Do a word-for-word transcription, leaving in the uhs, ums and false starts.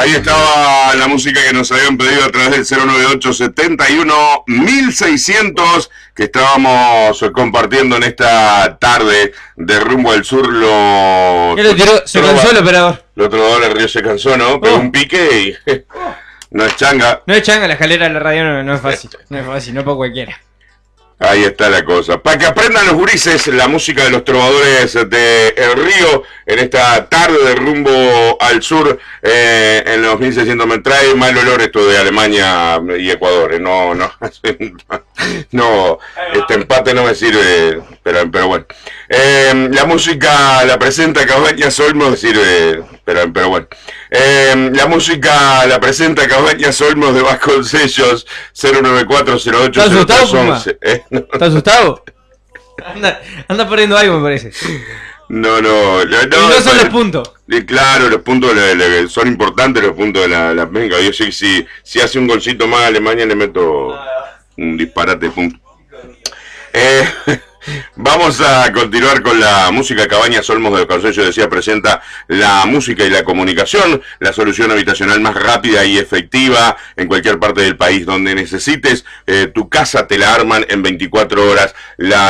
Ahí estaba la música que nos habían pedido a través del cero noventa y ocho, setenta y uno, mil seiscientos que estábamos compartiendo en esta tarde de Rumbo al Sur. Lo, ¿Qué le tiró? Se trova, cansó el operador. Lo trovador del río se cansó, ¿no? Pegó Oh. un pique y no es changa. No es changa, la escalera de la radio no, no es fácil. No es fácil, no para cualquiera. Ahí está la cosa. Para que aprendan los gurises la música de los trovadores de El Río en esta tarde de Rumbo al Sur eh, en los mil seiscientos. Me trae mal olor esto de Alemania y Ecuador. Eh. No, no, no, este empate no me sirve, pero, pero bueno. Eh, la música la presenta Cabañas Olmos, sirve, pero, pero bueno. Eh, la música la presenta Cabañas Olmos de Vasconcellos, cero nueve cuatro cero ocho cero tres once. ¿Eh? No. ¿Estás asustado? Anda, anda perdiendo algo, me parece. No, no, no, y no, no son los puntos. Claro, los puntos le, le, son importantes, los puntos de la, la venga. Yo sé que si, si hace un golcito más a Alemania le meto un disparate de puntos. Eh, vamos a continuar con la música. Cabañas Olmos de Vasconcellos, decía, presenta la música y la comunicación, la solución habitacional más rápida y efectiva en cualquier parte del país donde necesites. Eh, tu casa te la arman en veinticuatro horas. La